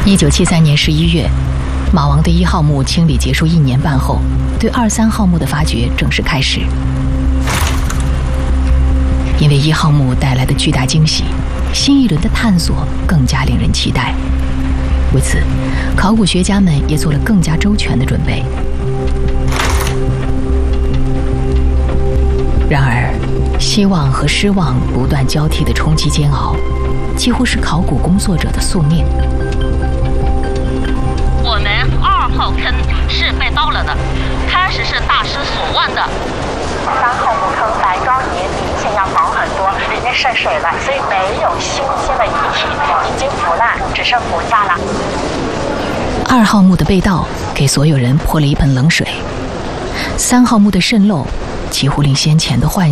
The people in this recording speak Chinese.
1973年11月，马王堆1号墓清理结束1年半后，对2、3号墓的发掘正式开始。因为1号墓带来的巨大惊喜，新一轮的探索更加令人期待。为此，考古学家们也做了更加周全的准备。然而，希望和失望不断交替的冲击煎熬，几乎是考古工作者的宿命。 我们2号坑是被盗了的，开始是大失所望的。 3号墓坑白砖也明显要薄很多，里面渗水了，所以没有新鲜的遗体，已经腐烂，只剩骨架了。 2号墓的被盗给所有人泼了一盆冷水，3号墓的渗漏几乎令先前的幻